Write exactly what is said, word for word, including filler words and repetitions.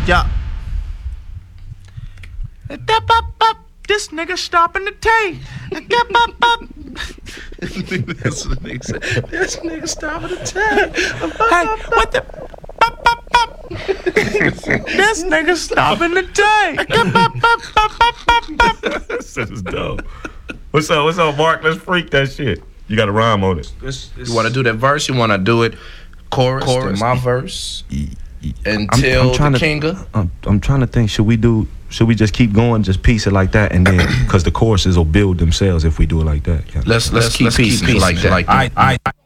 Yeah. This nigga stopping the tape. That's what nigga said. This nigga stopping the tape. Hey, what the? This nigga stopping the tape. This is dope. What's up? What's up, Mark? Let's freak that shit. You got a rhyme on it. It's, it's, you want to do that verse? You want to do it chorus? Chorus. My verse. Until I'm, I'm trying the to, kinga. I'm, I'm trying to think. Should we do? Should we just keep going, just piece it like that, and then because the choruses will build themselves if we do it like that. Let's let's, let's keep piecing it like that. Like that. I, I,